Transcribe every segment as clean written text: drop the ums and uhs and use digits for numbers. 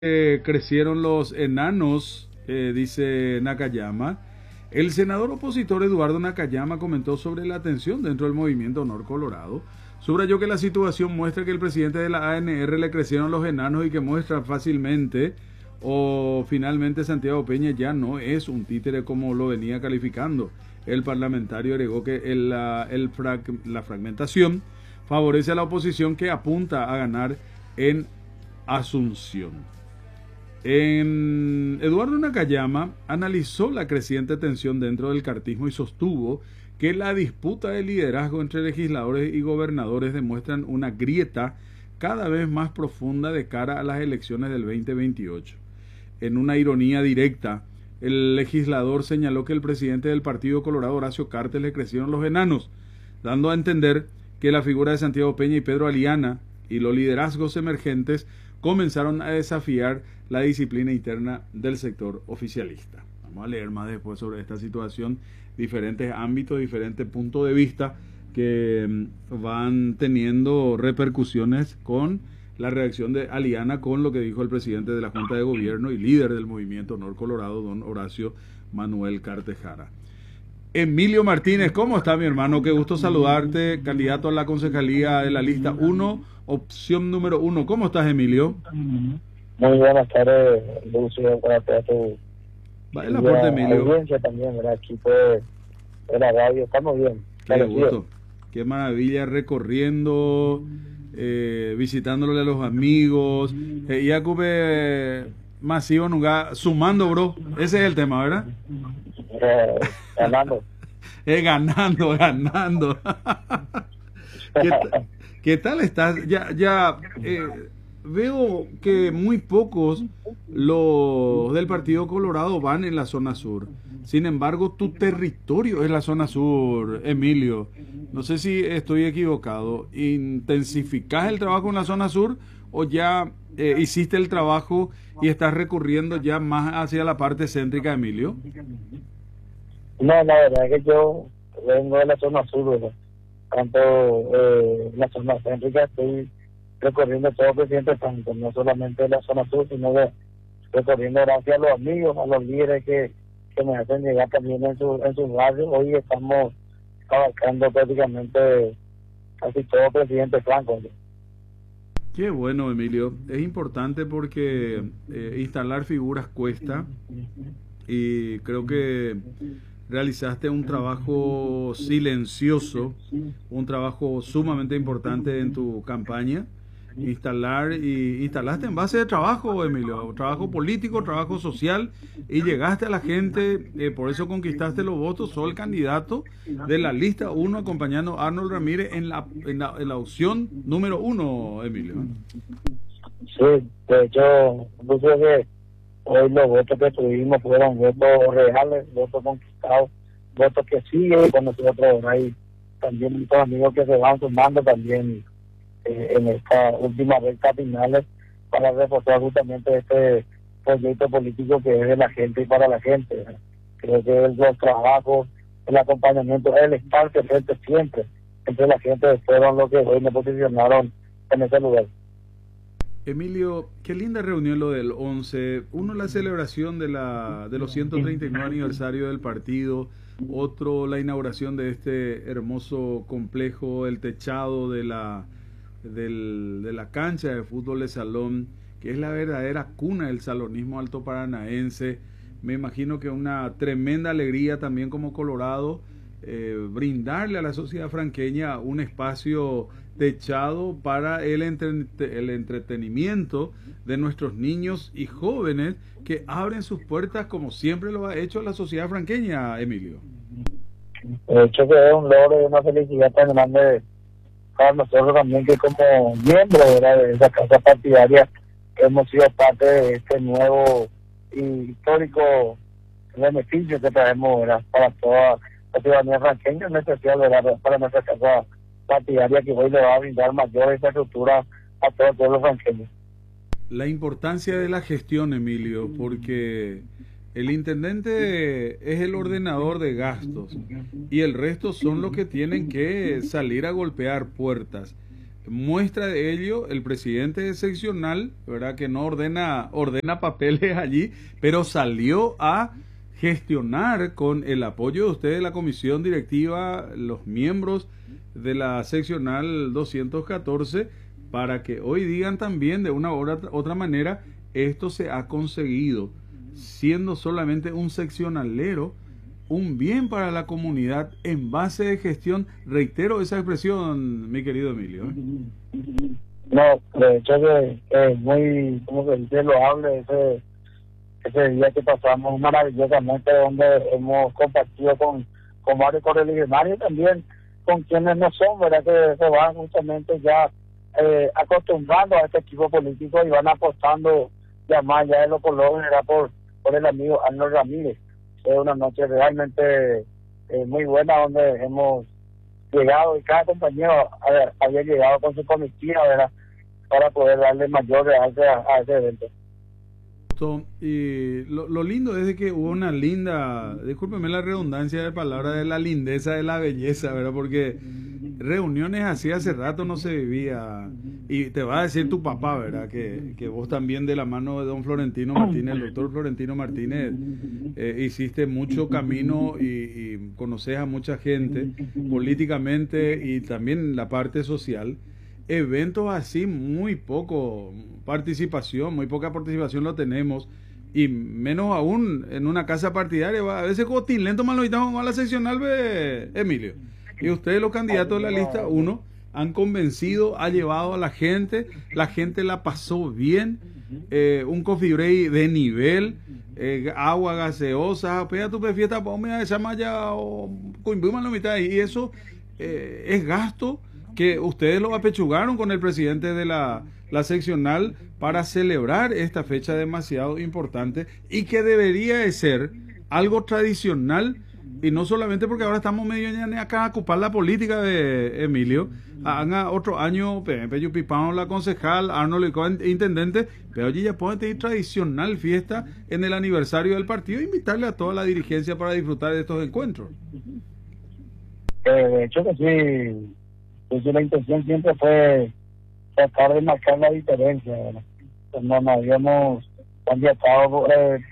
Crecieron los enanos, dice Nakayama. El senador opositor Eduardo Nakayama comentó sobre la tensión dentro del movimiento Honor Colorado. Subrayó que la situación muestra que el presidente de la ANR le crecieron los enanos y que muestra fácilmente o finalmente Santiago Peña ya no es un títere como lo venía calificando. El parlamentario agregó que la fragmentación favorece a la oposición que apunta a ganar en Asunción. Eduardo Nakayama analizó la creciente tensión dentro del cartismo y sostuvo que la disputa de liderazgo entre legisladores y gobernadores demuestran una grieta cada vez más profunda de cara a las elecciones del 2028. En una ironía directa, el legislador señaló que el presidente del Partido Colorado, Horacio Cartes, le crecieron los enanos, dando a entender que la figura de Santiago Peña y Pedro Aliana y los liderazgos emergentes comenzaron a desafiar la disciplina interna del sector oficialista. Vamos a leer más después sobre esta situación, diferentes ámbitos, diferentes puntos de vista que van teniendo repercusiones con la reacción de Aliana con lo que dijo el presidente de la Junta de Gobierno y líder del movimiento Honor Colorado, don Horacio Manuel Cartes Jara. Emilio Martínez, ¿cómo está, mi hermano? Qué gusto saludarte, candidato a la concejalía de la lista 1, opción número 1. ¿Cómo estás, Emilio? Muy buenas tardes, Lucio, para toda tu audiencia también, ¿verdad? Equipo de la radio, estamos bien. Qué gusto, qué maravilla recorriendo, visitándole a los amigos, y ocupe masivo, nunca, sumando, bro, ese es el tema, ¿verdad? Ganando. Ganando. ¿Qué tal estás? Veo que muy pocos los del Partido Colorado van en la zona sur. Sin embargo, tu territorio es la zona sur, Emilio. No sé si estoy equivocado. ¿Intensificás el trabajo en la zona sur o ya hiciste el trabajo y estás recurriendo ya más hacia la parte céntrica, Emilio? No, la verdad es que yo vengo de la zona sur, ¿verdad? Tanto la zona céntrica estoy recorriendo todo Presidente Franco, no solamente la zona sur, sino recorriendo gracias a los amigos, a los líderes que me hacen llegar también en sus barrios. Hoy estamos abarcando prácticamente casi todo Presidente Franco, ¿no? Qué bueno, Emilio. Es importante porque instalar figuras cuesta y creo que realizaste un trabajo silencioso, un trabajo sumamente importante en tu campaña. Instalaste en base de trabajo, Emilio, trabajo político, trabajo social, y llegaste a la gente, por eso conquistaste los votos. Soy el candidato de la lista 1 acompañando a Arnold Ramírez en la opción número 1, Emilio. Sí, de hecho, yo creo que hoy los votos que tuvimos fueron votos reales, votos conquistados, votos que siguen con nosotros. Hay también muchos amigos que se van sumando también en esta última recta finales para reforzar justamente este proyecto político que es de la gente y para la gente. Creo que los trabajos, el acompañamiento, el estar presente siempre entre la gente fueron lo que hoy me posicionaron en ese lugar. Emilio, qué linda reunión lo del 11, uno la celebración de los 139 aniversario del partido, otro la inauguración de este hermoso complejo, el techado de la cancha de fútbol de salón, que es la verdadera cuna del salonismo alto paranaense. Me imagino que una tremenda alegría también como Colorado, brindarle a la sociedad franqueña un espacio techado para el entretenimiento de nuestros niños y jóvenes que abren sus puertas como siempre lo ha hecho la sociedad franqueña, Emilio. De hecho que es un logro y una felicidad tan grande para nosotros también, que como miembros de esa casa partidaria hemos sido parte de este nuevo y histórico beneficio que traemos, ¿verdad?, para toda la ciudadanía franqueña, en especial, ¿verdad?, para nuestra casa partidaria, que hoy le va a brindar mayor infraestructura a todo el pueblo franqueño. La importancia de la gestión, Emilio, porque el intendente es el ordenador de gastos y el resto son los que tienen que salir a golpear puertas. Muestra de ello el presidente seccional, ¿verdad? Que no ordena papeles allí, pero salió a gestionar con el apoyo de ustedes, la comisión directiva, los miembros de la seccional 214, para que hoy digan también de una u otra manera, esto se ha conseguido, siendo solamente un seccionalero, un bien para la comunidad en base de gestión. Reitero esa expresión, mi querido Emilio. No, de hecho es muy, como se dice, loable ese día que pasamos maravillosamente, donde hemos compartido con varios correligionarios, también con quienes no son, ¿verdad? Que se van justamente ya acostumbrando a este equipo político y van apostando ya más allá de lo color, era por el amigo Arnold Ramírez. Es una noche realmente muy buena, donde hemos llegado y cada compañero había llegado con su comitiva, ¿verdad? Para poder darle mayor realce a ese evento. Y lo lindo es de que hubo una linda, discúlpeme la redundancia de palabra, de la lindeza, de la belleza, ¿verdad? Porque reuniones así hace rato no se vivía. Y te va a decir tu papá, ¿verdad? Que vos también, de la mano de don Florentino Martínez, el doctor Florentino Martínez, hiciste mucho camino y conoces a mucha gente políticamente y también la parte social. Eventos así, muy poca participación lo tenemos, y menos aún en una casa partidaria. A veces como lento más lo invitamos a la seccional, Emilio. Y ustedes, los candidatos de la lista 1, han convencido, ha llevado a la gente la pasó bien, un coffee break de nivel, agua gaseosa, pega tu fiesta, me llama ya o la mitad, y eso es gasto que ustedes lo apechugaron con el presidente de la seccional para celebrar esta fecha demasiado importante y que debería de ser algo tradicional, y no solamente porque ahora estamos medio acá a ocupar la política de Emilio. Haga otro año, Pipano la concejal, Arnold el intendente, pero allí ya puede tener tradicional fiesta en el aniversario del partido e invitarle a toda la dirigencia para disfrutar de estos encuentros. De hecho que sí. Pues la intención siempre fue tratar de marcar la diferencia, ¿verdad? Cuando nos habíamos candidatado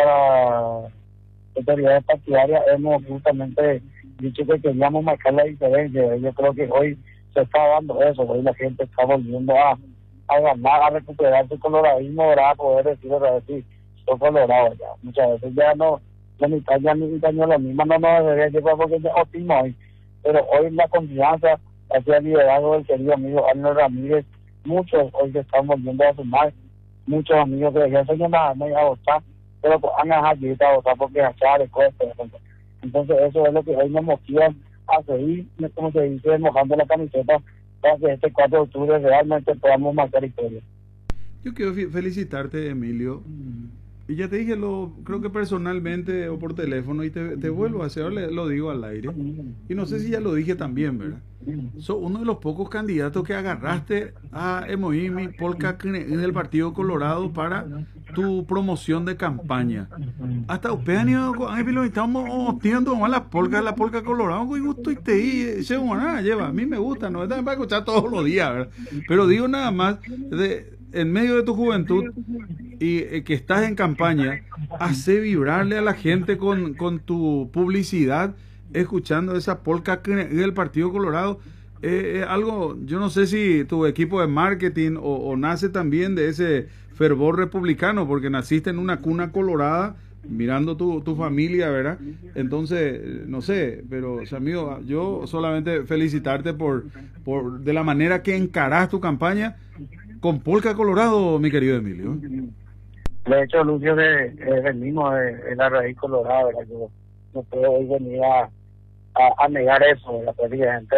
para autoridades partidarias, hemos justamente dicho que queríamos marcar la diferencia. Yo creo que hoy se está dando eso, hoy la gente está volviendo a ganar, a recuperar su coloradismo, ¿verdad? A poder decir, ¿verdad? Sí, soy colorado ya. Muchas veces ya no, la mitad ya ni la misma no nos debería llevar porque ya optimo hoy. Pero hoy la confianza hacia el liderazgo del querido amigo Arnold Ramírez, muchos hoy se están volviendo a sumar, muchos amigos que decían, señor, nada, me iba a votar, pero pues han dejado de votar porque achar el cuesta. Entonces eso es lo que hoy nos motiva a seguir, como se dice, mojando la camiseta para que este 4 de octubre realmente podamos marcar historia. Yo quiero felicitarte, Emilio. Y ya te dije, creo que personalmente o por teléfono, y te vuelvo a hacer, lo digo al aire. Y no sé si ya lo dije también, ¿verdad? Sos uno de los pocos candidatos que agarraste a Emoimi Polka del Partido Colorado para tu promoción de campaña. Hasta ustedes estamos teniendo la polka colorado, con gusto, y te lleva. A mí me gusta, no es para escuchar todos los días, ¿verdad? Pero digo nada más, en medio de tu juventud y que estás en campaña, hace vibrarle a la gente con tu publicidad, escuchando esa polka del Partido Colorado. Algo, yo no sé si tu equipo de marketing o nace también de ese fervor republicano, porque naciste en una cuna colorada, mirando tu familia, ¿verdad? Entonces, no sé, pero, amigo, yo solamente felicitarte por de la manera que encarás tu campaña con polka colorado, mi querido Emilio. De hecho, Lucio, venimos de la raíz colorada, ¿verdad? Yo no puedo hoy venir a negar eso, la gente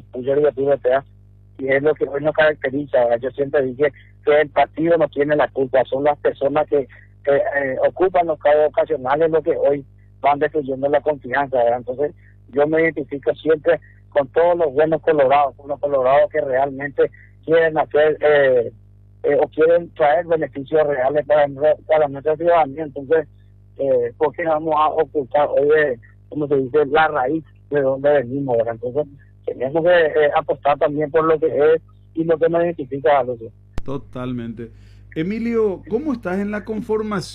y es lo que hoy nos caracteriza, ¿verdad? Yo siempre dije que el partido no tiene la culpa, son las personas que ocupan los cargos ocasionales lo que hoy van destruyendo la confianza, ¿verdad? Entonces yo me identifico siempre con todos los buenos colorados, con los colorados que realmente quieren hacer o quieren traer beneficios reales para nuestra ciudadanía. Entonces, ¿por qué vamos a ocultar hoy, como se dice, la raíz de donde venimos, ¿verdad? Entonces, tenemos que apostar también por lo que es y lo que nos identifica a los. Totalmente. Emilio, ¿cómo estás en la conformación